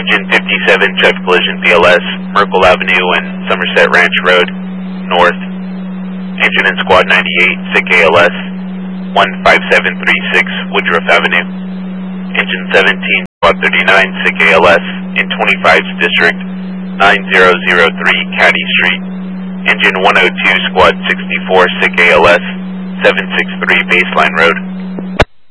Engine 57, check collision BLS, Merkle Avenue and Somerset Ranch Road, north. Engine in Squad 98, SIC ALS, 15736 Woodruff Avenue. Engine 17, Squad 39, SIC ALS, in 25's District, 9003 Caddy Street. Engine 102, Squad 64, SIC ALS, 763 Baseline Road.